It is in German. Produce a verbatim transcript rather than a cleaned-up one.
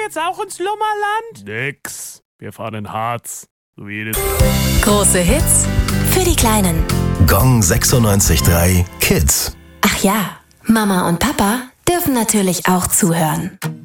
jetzt auch ins Lummerland? Nix. Wir fahren in Harz. So wie jedes. Große Hits für die Kleinen. Gong sechsundneunzig Komma drei Kids. Ach ja, Mama und Papa dürfen natürlich auch zuhören.